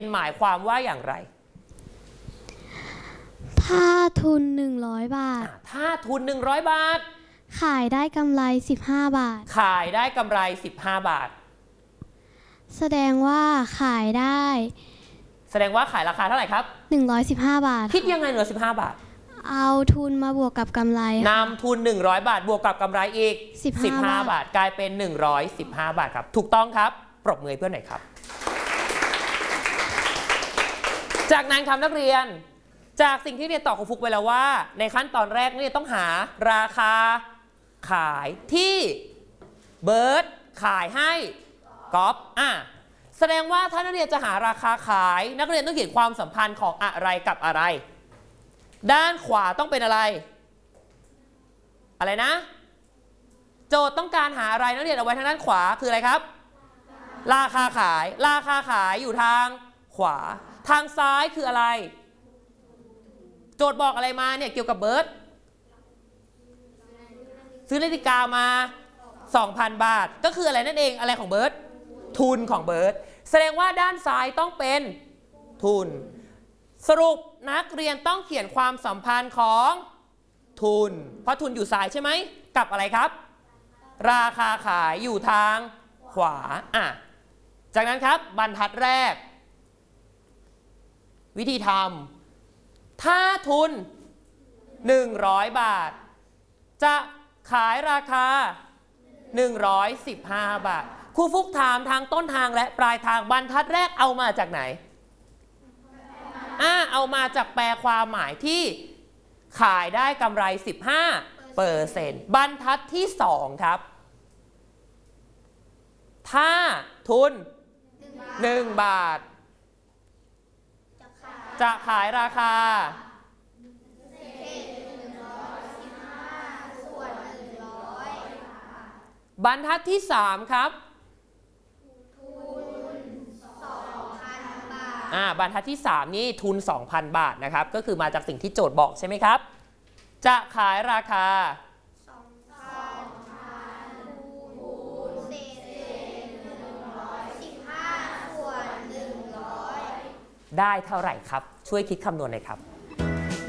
หมายความว่าอย่างไรถ้าทุน100 บาทถ้าทุน100 บาทขายได้กำไร15 บาทขายได้กำไร15 บาทแสดงว่าขายราคาเท่าไหร่ครับ 115 บาทคิดยังไงเหลือ15 บาทเอาทุนมาบวกกับกำไรนำทุน100 บาทบวกกับกำไรอีก15 บาทกลายเป็น115 บาทครับถูกต้องครับปรบมือเพื่อนหน่อยครับจากนั้นครับนักเรียนจากสิ่งที่เรียนต่อครูฟุกไปแล้วว่าในขั้นตอนแรกนี่ต้องหาราคาขายที่เบิร์ดขายให้ก๊อฟแสดงว่าถ้านักเรียนจะหาราคาขายนักเรียนต้องเขียนความสัมพันธ์ของอะไรกับอะไรด้านขวาต้องเป็นอะไรนะโจทย์ต้องการหาอะไรนักเรียนเอาไว้ทางด้านขวาคืออะไรครับราคาขายอยู่ทางขวาทางซ้ายคืออะไรโจทย์บอกอะไรมาเนี่ยเกี่ยวกับเบิร์ดซื้อนาฬิกามา 2,000 บาทก็คืออะไรนั่นเองอะไรของเบิร์ดทุนของเบิร์ดแสดงว่าด้านซ้ายต้องเป็นทุนสรุปนักเรียนต้องเขียนความสัมพันธ์ของทุนเพราะทุนอยู่ซ้ายใช่ไหมกับอะไรครับราคาขายอยู่ทางขวาจากนั้นครับบรรทัดแรกวิธีทำถ้าทุน100 บาทจะขายราคา115 บาทครูฟุกถามทางต้นทางและปลายทางบรรทัดแรกเอามาจากไหนเอามาจากแปลความหมายที่ขายได้กำไร 15%บรรทัดที่2ครับถ้าทุน1 บาทจะขายราคาบรรทัดที่3ครับบรรทัดที่3นี่ทุน 2,000 บาทนะครับก็คือมาจากสิ่งที่โจทย์บอกใช่ไหมครับจะขายราคาได้เท่าไหร่ครับช่วยคิดคำนวณหน่อยครับ